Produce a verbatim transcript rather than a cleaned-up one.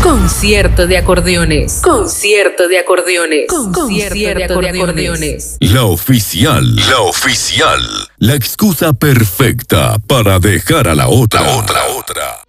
Concierto de acordeones. Concierto de acordeones. Concierto de acordeones. La oficial. La oficial. La excusa perfecta para dejar a la otra. La otra, otra.